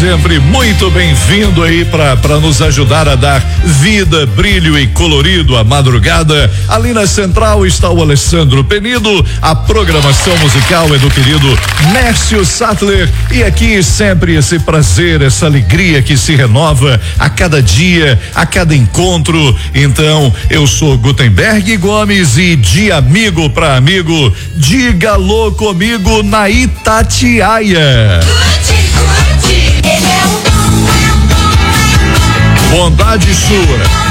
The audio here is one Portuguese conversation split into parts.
sempre muito bem-vindo aí para nos ajudar a dar vida, brilho e colorido à madrugada. Ali na central está o Alessandro Penido, a programação musical é do querido Mércio Sattler e aqui sempre esse prazer, essa alegria que se renova a cada dia, a cada encontro. Então, eu sou Gutenberg Gomes e de amigo para amigo, diga alô comigo na Itatiaia. Bondade sua.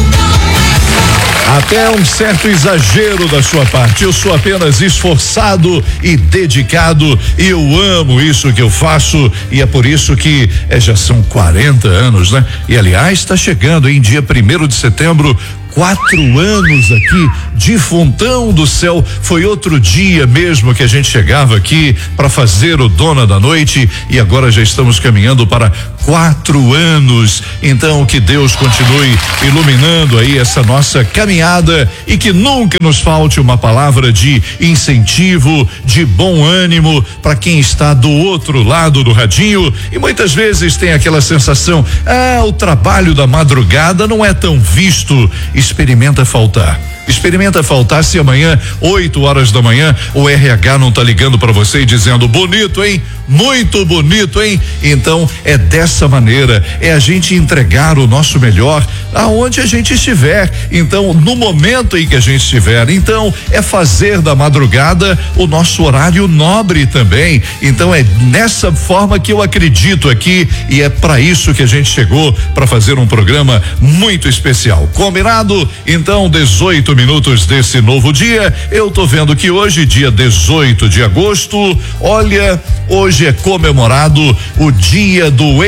Até um certo exagero da sua parte. Eu sou apenas esforçado e dedicado e eu amo isso que eu faço e é por isso que já são 40 anos, né? E aliás, está chegando em dia 1º de setembro. 4 anos aqui de Fontão do Céu. Foi outro dia mesmo que a gente chegava aqui para fazer o Dona da Noite e agora já estamos caminhando para 4 anos. Então que Deus continue iluminando aí essa nossa caminhada e que nunca nos falte uma palavra de incentivo, de bom ânimo para quem está do outro lado do radinho e muitas vezes tem aquela sensação, o trabalho da madrugada não é tão visto. Experimenta faltar. Experimenta faltar se amanhã, 8 horas da manhã, o RH não tá ligando para você e dizendo bonito, hein? Muito bonito, hein? Então é dessa maneira, é a gente entregar o nosso melhor aonde a gente estiver. Então, no momento em que a gente estiver, então é fazer da madrugada o nosso horário nobre também. Então é nessa forma que eu acredito aqui e é para isso que a gente chegou para fazer um programa muito especial. Combinado? Então, 18 minutos desse novo dia. Eu tô vendo que hoje, dia 18 de agosto, olha, hoje é comemorado o Dia do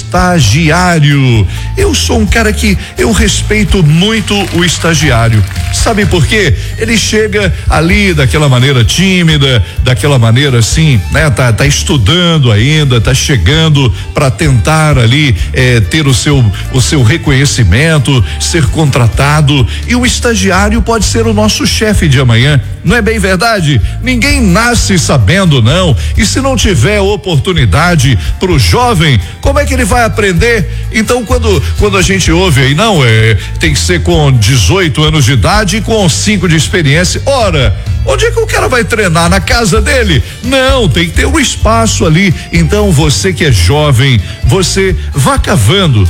Estagiário. Eu sou um cara que eu respeito muito o estagiário. Sabe por quê? Ele chega ali daquela maneira tímida, daquela maneira assim, né? Tá estudando ainda, tá chegando para tentar ali ter o seu reconhecimento, ser contratado. E o estagiário pode ser o nosso chefe de amanhã. Não é bem verdade? Ninguém nasce sabendo, não. E se não tiver oportunidade pro jovem, como é que ele vai aprender? Então, quando a gente ouve aí, não, tem que ser com 18 anos de idade e com 5 de experiência. Ora, onde é que o cara vai treinar? Na casa dele? Não, tem que ter um espaço ali. Então, você que é jovem, você vá cavando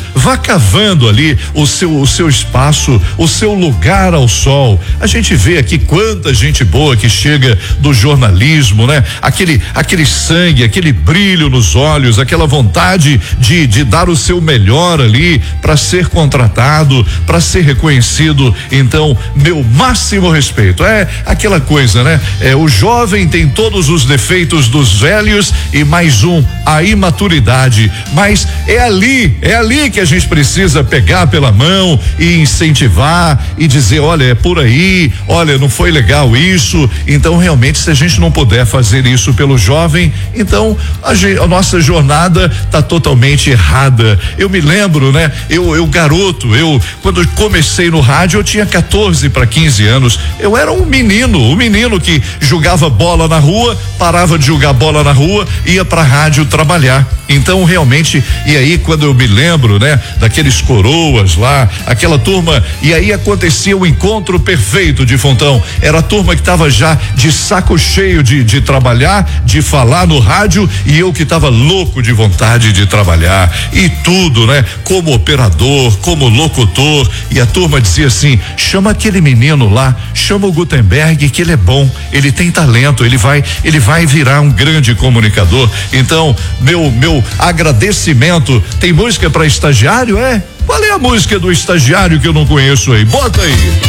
ali o seu espaço, o seu lugar ao sol. A gente vê aqui quanta gente boa que chega do jornalismo, né? Aquele sangue, aquele brilho nos olhos, aquela vontade de dar o seu melhor ali para ser contratado, para ser reconhecido. Então, meu máximo respeito. É aquela coisa, né? O jovem tem todos os defeitos dos velhos e mais a imaturidade, mas é ali que a gente precisa pegar pela mão e incentivar e dizer, olha, é por aí, olha, não foi legal isso. Então, realmente, se a gente não puder fazer isso pelo jovem, então a nossa jornada tá totalmente errada. Eu me lembro, né? Eu garoto, quando comecei no rádio, eu tinha 14 para 15 anos. Eu era um menino que jogava bola na rua, parava de jogar bola na rua, ia pra rádio trabalhar. Então, realmente, e aí quando eu me lembro, né, daqueles coroas lá, aquela turma, e aí acontecia o encontro perfeito de Fontão. Era a turma que tava já de saco cheio de trabalhar, de falar no rádio, e eu que tava louco de vontade de trabalhar e tudo, né? Como operador, como locutor, e a turma dizia assim: chama aquele menino lá, chama o Gutenberg que ele é bom, ele tem talento, ele vai virar um grande comunicador. Então, meu agradecimento. Tem música para estagiário, é? Qual é a música do estagiário que eu não conheço aí? Bota aí.